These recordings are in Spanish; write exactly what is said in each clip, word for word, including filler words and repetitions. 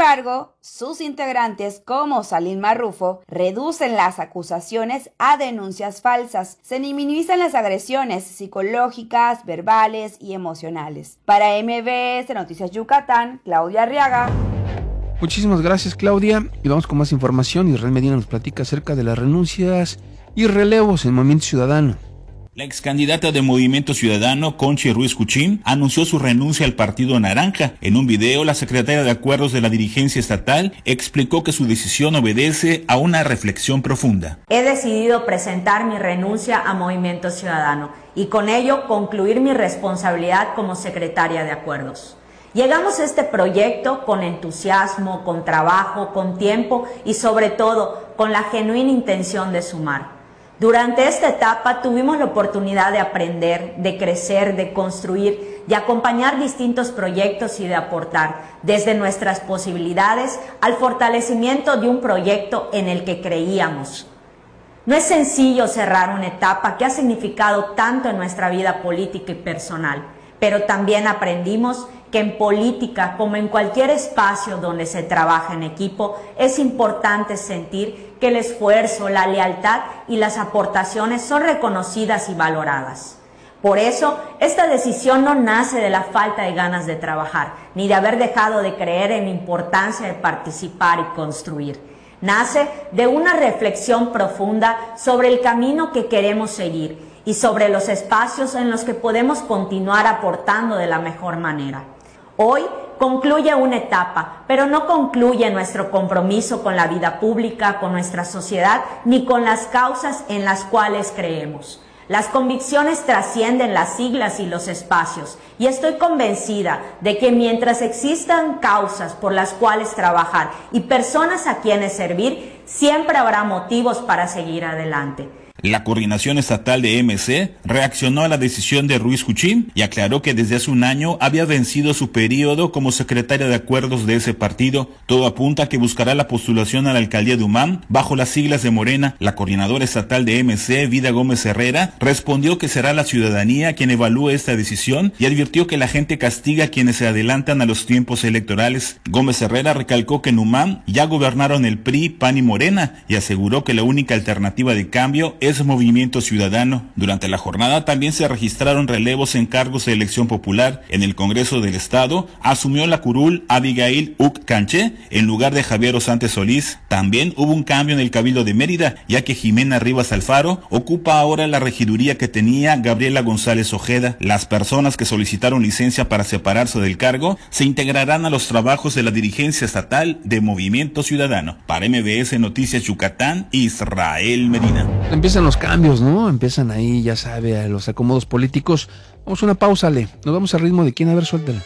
embargo, sus integrantes, como Salim Marrufo, reducen las acusaciones a denuncias falsas. Se minimizan las agresiones psicológicas, verbales y emocionales. Para M B S Noticias Yucatán, Claudia Arriaga. Muchísimas gracias, Claudia. Y vamos con más información. Israel Medina nos platica acerca de las renuncias y relevos en Movimiento Ciudadano. La ex candidata de Movimiento Ciudadano, Conchi Ruiz Cuchín, anunció su renuncia al Partido Naranja. En un video, la secretaria de Acuerdos de la dirigencia estatal explicó que su decisión obedece a una reflexión profunda. He decidido presentar mi renuncia a Movimiento Ciudadano y con ello concluir mi responsabilidad como secretaria de Acuerdos. Llegamos a este proyecto con entusiasmo, con trabajo, con tiempo y sobre todo con la genuina intención de sumar. Durante esta etapa tuvimos la oportunidad de aprender, de crecer, de construir, de acompañar distintos proyectos y de aportar desde nuestras posibilidades al fortalecimiento de un proyecto en el que creíamos. No es sencillo cerrar una etapa que ha significado tanto en nuestra vida política y personal, pero también aprendimos que en política, como en cualquier espacio donde se trabaja en equipo, es importante sentir que el esfuerzo, la lealtad y las aportaciones son reconocidas y valoradas. Por eso, esta decisión no nace de la falta de ganas de trabajar, ni de haber dejado de creer en la importancia de participar y construir. Nace de una reflexión profunda sobre el camino que queremos seguir y sobre los espacios en los que podemos continuar aportando de la mejor manera. Hoy concluye una etapa, pero no concluye nuestro compromiso con la vida pública, con nuestra sociedad, ni con las causas en las cuales creemos. Las convicciones trascienden las siglas y los espacios, y estoy convencida de que mientras existan causas por las cuales trabajar y personas a quienes servir, siempre habrá motivos para seguir adelante. La coordinación estatal de M C reaccionó a la decisión de Ruiz Cuchín y aclaró que desde hace un año había vencido su periodo como secretaria de acuerdos de ese partido. Todo apunta a que buscará la postulación a la alcaldía de Umam bajo las siglas de Morena. La coordinadora estatal de M C, Vida Gómez Herrera, respondió que será la ciudadanía quien evalúe esta decisión y advirtió que la gente castiga a quienes se adelantan a los tiempos electorales. Gómez Herrera recalcó que en Umam ya gobernaron el P R I, P A N y Morena y aseguró que la única alternativa de cambio es es Movimiento Ciudadano. Durante la jornada también se registraron relevos en cargos de elección popular. En el Congreso del Estado asumió la curul Abigail Uc Canché en lugar de Javier Osante Solís. También hubo un cambio en el Cabildo de Mérida, ya que Jimena Rivas Alfaro ocupa ahora la regiduría que tenía Gabriela González Ojeda. Las personas que solicitaron licencia para separarse del cargo se integrarán a los trabajos de la dirigencia estatal de Movimiento Ciudadano. Para M B S Noticias Yucatán, Israel Medina. Empiezan los cambios, ¿no? Empiezan ahí, ya sabe, a los acomodos políticos. Vamos a una pausa, Le. Nos vamos al ritmo de quién, a ver, suéltala.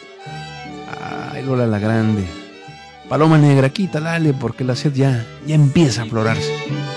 Ay, Lola la Grande. Paloma Negra, quítala, Ale, porque la sed ya, ya empieza a aflorarse.